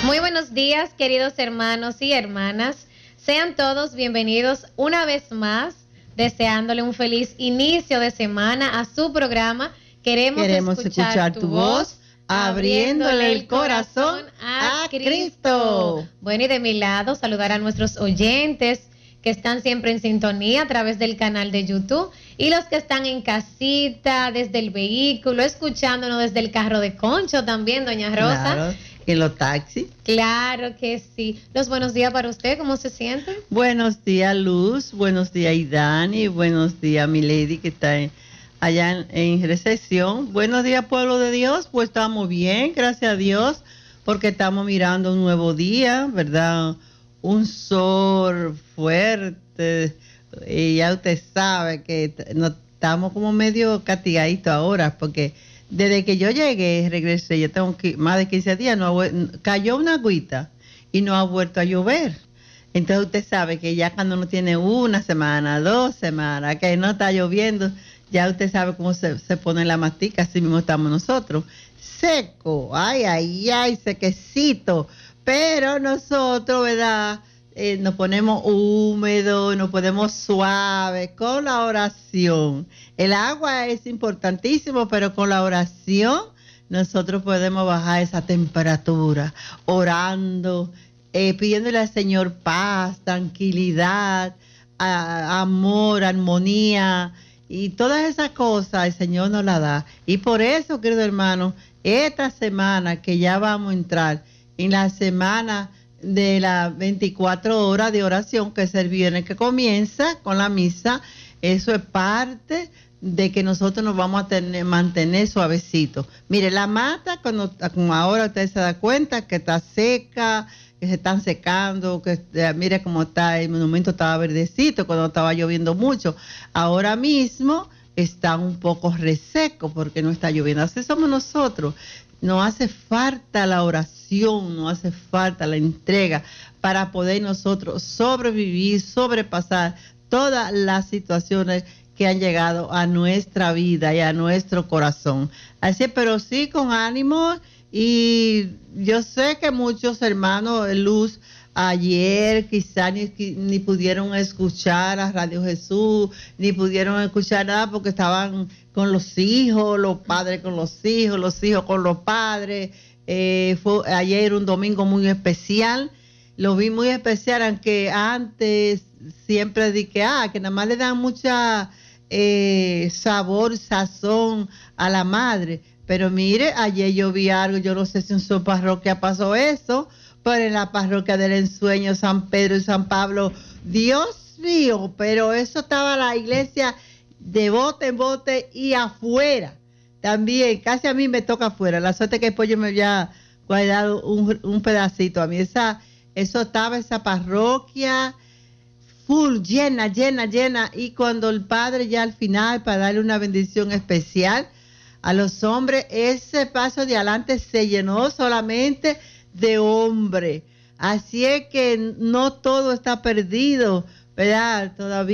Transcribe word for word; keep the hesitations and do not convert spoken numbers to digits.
Muy buenos días, queridos hermanos y hermanas. Sean todos bienvenidos una vez más, deseándole un feliz inicio de semana a su programa. Queremos, Queremos escuchar, escuchar tu tu voz, voz, abriéndole el corazón a Cristo. Bueno, y de mi lado, saludar a nuestros oyentes que están siempre en sintonía a través del canal de YouTube y los que están en casita, desde el vehículo, escuchándonos desde el carro de Concho también, doña Rosa. Claro, en los taxis. Claro que sí. Los buenos días para usted, ¿cómo se siente? Buenos días, Luz. Buenos días, Idani. Buenos días, mi lady, que está en, allá en, en recesión. Buenos días, pueblo de Dios. Pues estamos bien, gracias a Dios, porque estamos mirando un nuevo día, ¿verdad? Un sol fuerte. Y ya usted sabe que no, estamos como medio castigaditos ahora, porque desde que yo llegué, regresé, yo tengo más de quince días, no ha, cayó una agüita y no ha vuelto a llover. Entonces usted sabe que ya cuando uno tiene una semana, dos semanas, que no está lloviendo, ya usted sabe cómo se, se pone la mastica, así mismo estamos nosotros. Seco, ay, ay, ay, sequecito. Pero nosotros, ¿verdad? Eh, nos ponemos húmedos, nos ponemos suaves con la oración. El agua es importantísimo, pero con la oración nosotros podemos bajar esa temperatura, orando, eh, pidiéndole al Señor paz, tranquilidad, a, amor, armonía y todas esas cosas el Señor nos las da. Y por eso, querido hermano, esta semana que ya vamos a entrar en la semana de las veinticuatro horas de oración, que es el viernes que comienza con la misa, eso es parte de que nosotros nos vamos a tener, mantener suavecitos. Mire, la mata, cuando, como ahora usted se da cuenta que está seca, que se están secando, que eh, mire cómo está, el monumento estaba verdecito cuando estaba lloviendo mucho. Ahora mismo está un poco reseco porque no está lloviendo. Así somos nosotros. Nos hace falta la oración, nos hace falta la entrega para poder nosotros sobrevivir, sobrepasar todas las situaciones que han llegado a nuestra vida y a nuestro corazón. Así, pero sí con ánimo, y yo sé que muchos hermanos, Luz, ayer quizás ni, ni pudieron escuchar a Radio Jesús, ni pudieron escuchar nada porque estaban con los hijos, los padres con los hijos, los hijos con los padres. Eh, fue ayer un domingo muy especial, lo vi muy especial, aunque antes siempre dije ah, que nada más le dan mucha eh, sabor, sazón a la madre. Pero mire, ayer yo vi algo, yo no sé si en su parroquia pasó eso, pero en la parroquia del Ensueño, San Pedro y San Pablo, Dios mío, pero eso estaba la iglesia de bote en bote y afuera también, casi a mí me toca afuera. La suerte que después yo me había guardado un, un pedacito. A mí esa, eso estaba, esa parroquia full, llena, llena, llena. Y cuando el padre ya al final, para darle una bendición especial a los hombres, ese paso de adelante se llenó solamente de hombres. Así es que no todo está perdido, ¿verdad? Todavía